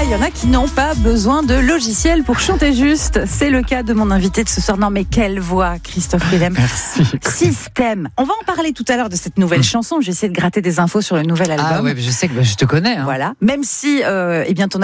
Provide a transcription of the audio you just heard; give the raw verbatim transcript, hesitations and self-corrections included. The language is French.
il y en a qui n'ont pas besoin de logiciel pour chanter juste. C'est le cas de mon invité de ce soir. Non mais quelle voix, Christophe Willem. Merci. Système. On va en parler tout à l'heure de cette nouvelle chanson. J'ai essayé de gratter des infos sur le nouvel album. Ah ouais, je sais que bah, je te connais. Hein. Voilà. Même si, euh, eh bien, ton